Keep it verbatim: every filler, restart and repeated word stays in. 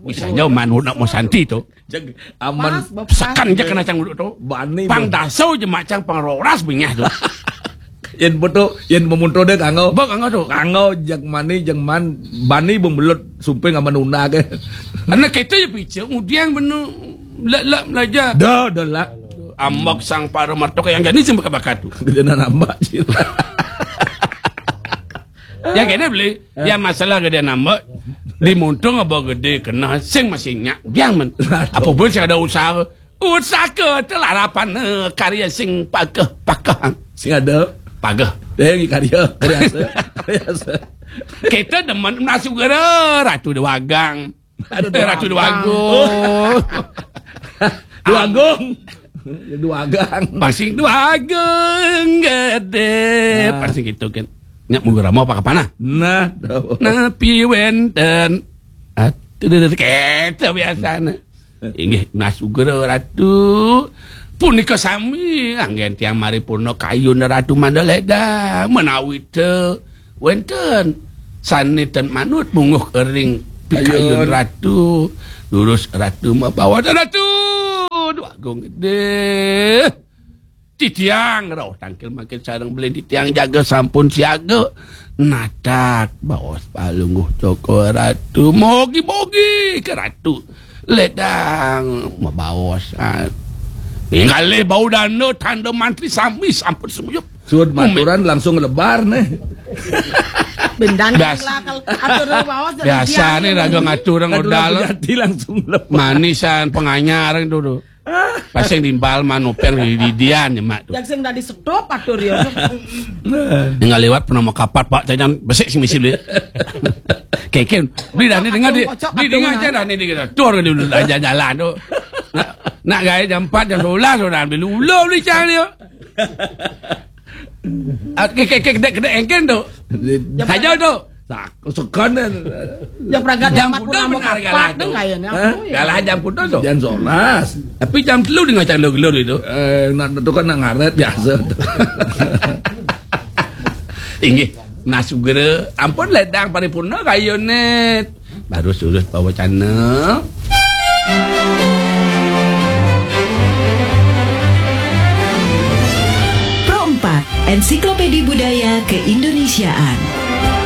Misalnya manut nak mau santi tu. Aman Sekan je kena cang duduk tu. bani Pang dasau je macam pang roras bingah tu. yen betul yen memunto deh kanggo. Bok anggo tu. Kanggo jang mani jang man bani bembelut sumpah nggak menunda ke. Karena kita je pica kemudian benu lak lak belajar. Dah dah lah. Ambak sang para martoka yang jadi sih bakat tu. Gede nambah sih. Ya kena beli. Ya masalah gede nambah. Di muntung apa gede kena sing masingnya. Yang men. Apa pun saya ada usaha. Usaha ke telah harapan karya sing pakah pakah. Sing ada Pagah. deh karya karya karya. Kita demen masuk gara Ratu Dewagang. Ratu Dewagung. Duagung. Duagang. Pasing Dewagung gede. Pasing gitu kan. Nyak mau mau apa kapana? Nah, Napi wenten. Atuh kita biasana. Inggih masuk gara Ratu. Punika sami anggen tiang maripurna kayun Ratu Mandaleda menawi teu wenten saniten manut munguh kering kayun Ratu lurus Ratu mabawa Ratu Dewagung gede titiang roh tangkil makin sareng beli titiang jaga sampun siaga natak bawas palungguh Joko Ratu mogi-mogi ke Ratu ledang mabawas Ngali bau dana tanda mantri sami sampun semuyup. Sud maturan langsung lebar nih. Bendan Biasa. atur bawas Biasa nih raga ngatur ngodal. Jadi langsung lebar. Manisan penganyar dulu. Pasang dimbal manupeng di didian ya mak. Yang sing dah disedop atur ya. Nggak lewat pernah mau kapat pak jangan besek sih misi beli. Keken beli dah nih dengar di di dengar aja dah nih di kita tur dulu aja jalan tuh. Nak gaya jam empat jam sebelas sudah ambil ulo beli cang dia. Kek kek kek kek engken tu. Saja tu. Tak sekan dan Yang perangkat Jam jam kuda benar galah tu. Galah jam kuda tu. jam sebelas. Tapi jam telu dengan cang gelur itu. Eh, nak itu kan nak ngaret biasa. Inggih nasugera ampun ledang paripurna kayunet. Baru surut bawa channel. Pro empat Ensiklopedia Budaya Keindonesiaan.